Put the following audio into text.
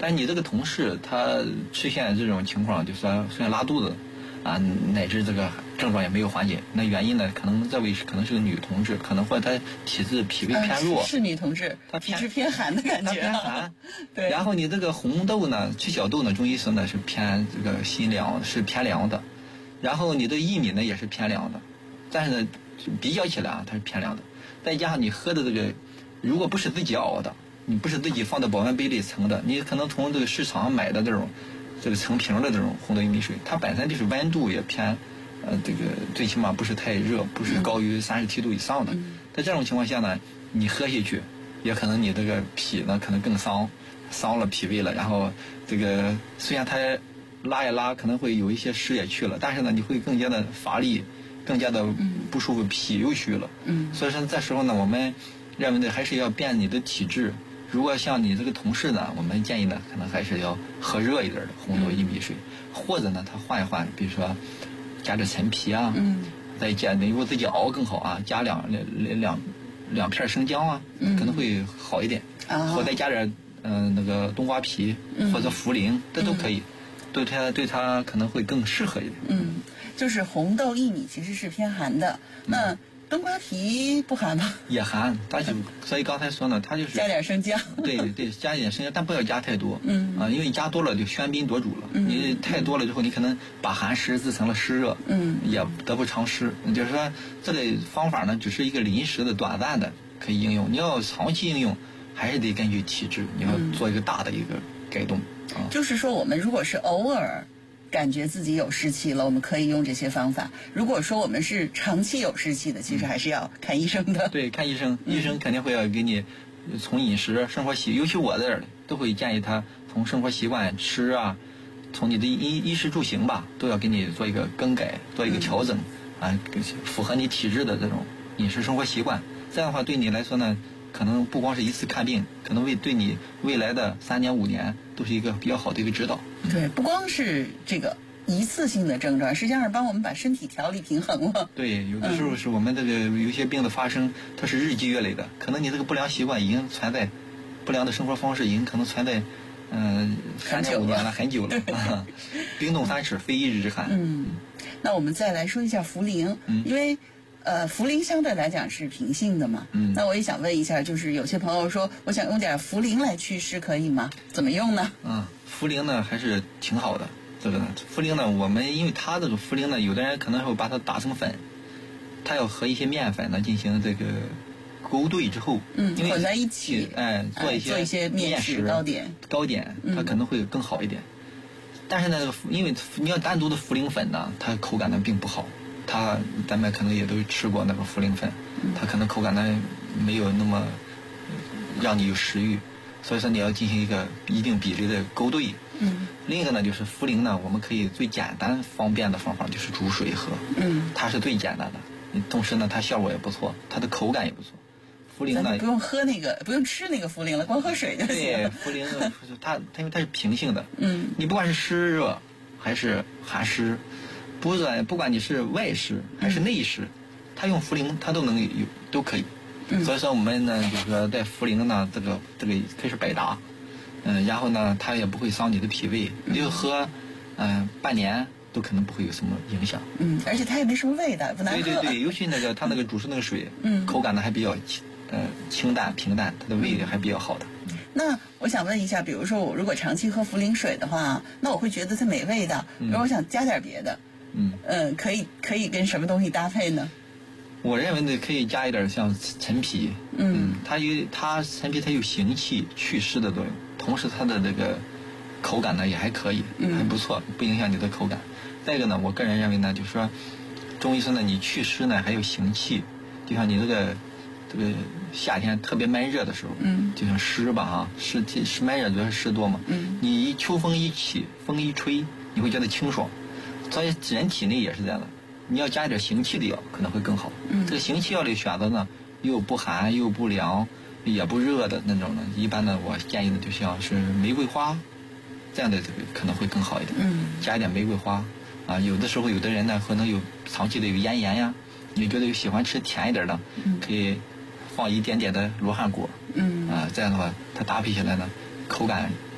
但你这个同事他出现这种情况，就说出现拉肚子啊，乃至这个症状也没有缓解，那原因呢，可能这位可能是个女同志，可能或者她体质脾胃偏弱， 是女同志，她体质偏寒的感觉， 偏寒。 对。 然后你这个红豆呢，赤小豆呢，中医说呢是偏这个辛凉，是偏凉的。然后你的薏米呢也是偏凉的，但是呢比较起来啊，它是偏凉的。再加上你喝的这个，如果不是自己熬的，你不是自己放在保温杯里盛的，你可能从这个市场买的这种成瓶的这种红豆薏米水，它本身就是温度也偏，这个最起码不是太热，不是高于37度以上的。在这种情况下呢，你喝下去，也可能你这个脾呢可能更伤了脾胃了。然后这个虽然它拉一拉可能会有一些湿也去了，但是呢你会更加的乏力，更加的不舒服，脾又虚了。所以说这时候呢，我们认为呢还是要变你的体质。如果像你这个同事呢，我们建议呢，可能还是要喝热一点的红豆薏米水，或者呢，他换一换，比如说加点陈皮啊，再加如果自己熬更好啊，加两片生姜啊，可能会好一点，或再加点那个冬瓜皮或者茯苓，这都可以，对他可能会更适合一点。 就是红豆薏米其实是偏寒的，那冬瓜皮不寒吗？ 也寒，所以刚才说呢，它就是加点生姜。 对，加点生姜，但不要加太多。因为你加多了就喧宾夺主了。你太多了之后，你可能把寒湿制成了湿热。也得不偿失。就是说，这类方法呢，只是一个临时的、短暂的可以应用。你要长期应用，还是得根据体质，你要做一个大的一个改动。 就是说，我们如果是偶尔感觉自己有湿气了，我们可以用这些方法。如果说我们是长期有湿气的，其实还是要看医生的。 对，看医生，医生肯定会要给你从饮食、生活习，尤其我这儿都会建议他从生活习惯、吃啊，从你的衣食住行吧，都要给你做一个更改，做一个调整啊，符合你体质的这种饮食生活习惯。这样的话，对你来说呢，可能不光是一次看病，可能对你未来的3年5年都是一个比较好的一个指导。 对，不光是这个一次性的症状，实际上是帮我们把身体调理平衡了。 对，有的时候是我们这个有一些病的发生，它是日积月累的，可能你这个不良习惯已经存在，不良的生活方式已经可能存在3年5年了，很久了。冰冻3尺，非一日之寒。 那我们再来说一下茯苓，因为茯苓相对来讲是平性的嘛。那我也想问一下，就是有些朋友说，我想用点茯苓来祛湿，可以吗？怎么用呢？ 茯苓呢还是挺好的。这个呢，茯苓呢，我们因为它这个茯苓呢，有的人可能会把它打成粉，它要和一些面粉呢进行这个勾兑之后， 混在一起， 做一些面食糕点，它可能会更好一点。但是呢，因为你要单独的茯苓粉呢，它口感呢并不好。咱们可能也都吃过那个茯苓粉，它可能口感呢没有那么让你有食欲，所以说你要进行一个一定比例的勾兑。另一个呢就是茯苓呢，我们可以最简单方便的方法就是煮水喝。它是最简单的，同时呢它效果也不错，它的口感也不错。茯苓呢不用喝那个，不用吃那个茯苓了，光喝水就行。 对，茯苓它因为它是平性的，你不管是湿热还是寒湿，不管你是外湿还是内湿，它用茯苓它都可以。所以说我们呢就是说在茯苓呢这个可以是百搭。然后呢它也不会伤你的脾胃，你就喝半年都可能不会有什么影响。 而且它也没什么味道，不难喝。 对，尤其它那个煮出那个水，口感呢还比较清淡平淡，它的味还比较好的。 那我想问一下，比如说我如果长期喝茯苓水的话，那我会觉得它没味道。如果我想加点别的，可以跟什么东西搭配呢？ 我认为呢，可以加一点像陈皮。陈皮它有行气祛湿的作用，同时它的这个口感呢也还可以，还不错，不影响你的口感。再一个呢，我个人认为呢，就是说中医说呢，你祛湿呢还有行气，就像你这个夏天特别闷热的时候，就像湿吧湿闷热主要是湿多嘛，你秋风一起，风一吹，你会觉得清爽。所以人体内也是这样的，你要加一点行气的药可能会更好。这个行气药的选择呢，又不寒又不凉也不热的那种呢，一般呢我建议的就像是玫瑰花这样的，这个可能会更好一点。加一点玫瑰花有的时候有的人呢可能有长期的有咽炎呀，你觉得有喜欢吃甜一点的，可以放一点点的罗汉果。这样的话它搭配起来呢口感